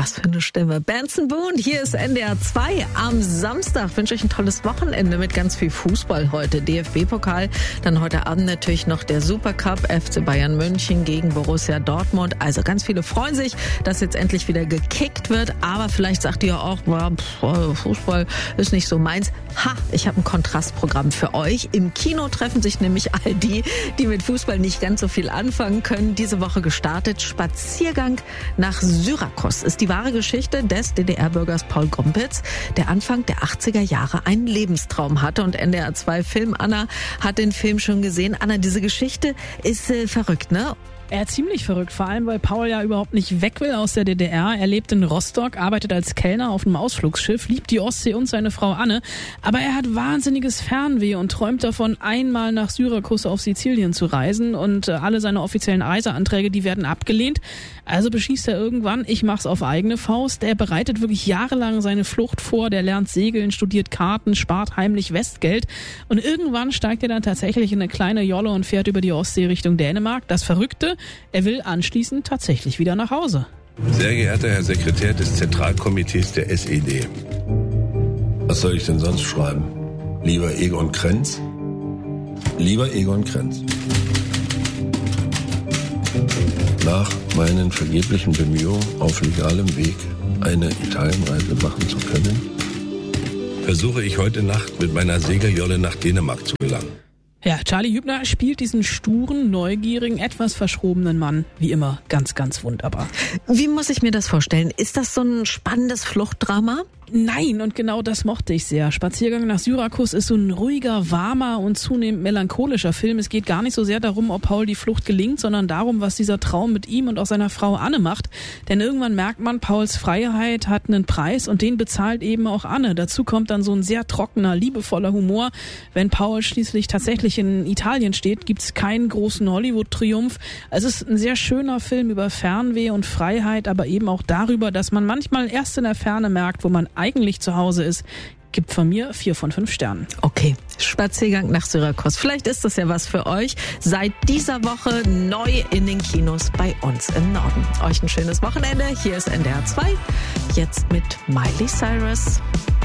Was für eine Stimme. Benson Boone, hier ist NDR 2 am Samstag. Ich wünsche euch ein tolles Wochenende mit ganz viel Fußball heute. DFB-Pokal, dann heute Abend natürlich noch der Supercup, FC Bayern München gegen Borussia Dortmund. Also ganz viele freuen sich, dass jetzt endlich wieder gekickt wird. Aber vielleicht sagt ihr auch, Fußball ist nicht so meins. Ich habe ein Kontrastprogramm für euch. Im Kino treffen sich nämlich all die mit Fußball nicht ganz so viel anfangen können. Diese Woche gestartet. Spaziergang nach Syrakus ist die wahre Geschichte des DDR-Bürgers Paul Gompitz, der Anfang der 80er Jahre einen Lebenstraum hatte. Und NDR 2 Film Anna hat den Film schon gesehen. Anna, diese Geschichte ist verrückt, ne? Ja, ziemlich verrückt, vor allem, weil Paul ja überhaupt nicht weg will aus der DDR. Er lebt in Rostock, arbeitet als Kellner auf einem Ausflugsschiff, liebt die Ostsee und seine Frau Anne. Aber er hat wahnsinniges Fernweh und träumt davon, einmal nach Syrakus auf Sizilien zu reisen. Und alle seine offiziellen Reiseanträge, die werden abgelehnt. Also beschließt er irgendwann, ich mach's auf eigene Faust. Er bereitet wirklich jahrelang seine Flucht vor. Der lernt segeln, studiert Karten, spart heimlich Westgeld. Und irgendwann steigt er dann tatsächlich in eine kleine Jolle und fährt über die Ostsee Richtung Dänemark. Das Verrückte: er will anschließend tatsächlich wieder nach Hause. Sehr geehrter Herr Sekretär des Zentralkomitees der SED. Was soll ich denn sonst schreiben? Lieber Egon Krenz? Lieber Egon Krenz. Nach meinen vergeblichen Bemühungen auf legalem Weg eine Italienreise machen zu können, versuche ich heute Nacht mit meiner Segeljolle nach Dänemark zu gelangen. Ja, Charlie Hübner spielt diesen sturen, neugierigen, etwas verschrobenen Mann, wie immer, ganz, ganz wunderbar. Wie muss ich mir das vorstellen? Ist das so ein spannendes Fluchtdrama? Nein, und genau das mochte ich sehr. Spaziergang nach Syrakus ist so ein ruhiger, warmer und zunehmend melancholischer Film. Es geht gar nicht so sehr darum, ob Paul die Flucht gelingt, sondern darum, was dieser Traum mit ihm und auch seiner Frau Anne macht. Denn irgendwann merkt man, Pauls Freiheit hat einen Preis und den bezahlt eben auch Anne. Dazu kommt dann so ein sehr trockener, liebevoller Humor. Wenn Paul schließlich tatsächlich in Italien steht, gibt's keinen großen Hollywood-Triumph. Es ist ein sehr schöner Film über Fernweh und Freiheit, aber eben auch darüber, dass man manchmal erst in der Ferne merkt, wo man eigentlich zu Hause ist. Gibt von mir 4 von 5 Sternen. Okay, Spaziergang nach Syrakus. Vielleicht ist das ja was für euch. Seit dieser Woche neu in den Kinos bei uns im Norden. Euch ein schönes Wochenende. Hier ist NDR 2. Jetzt mit Miley Cyrus.